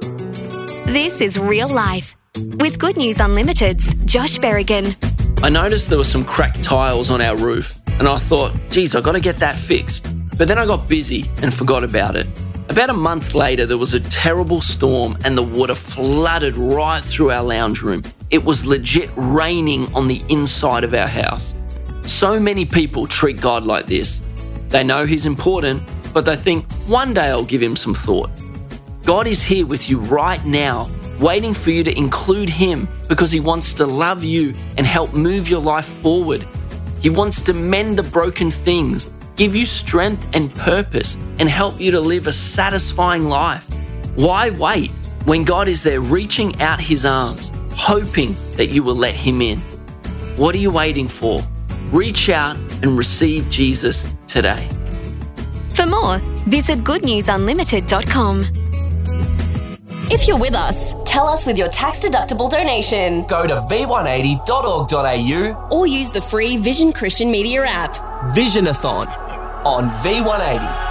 This is Real Life with Good News Unlimited's Josh Berrigan. I noticed there were some cracked tiles on our roof and I thought, geez, I got to get that fixed. But then I got busy and forgot about it. About a month later, there was a terrible storm and the water flooded right through our lounge room. It was legit raining on the inside of our house. So many people treat God like this. They know He's important, but they think, one day I'll give Him some thought. God is here with you right now, waiting for you to include Him because He wants to love you and help move your life forward. He wants to mend the broken things, give you strength and purpose, and help you to live a satisfying life. Why wait when God is there reaching out His arms, hoping that you will let Him in? What are you waiting for? Reach out and receive Jesus today. For more, visit goodnewsunlimited.com. If you're with us, tell us with your tax-deductible donation. Go to v180.org.au Or use the free Vision Christian Media app. Visionathon on V180.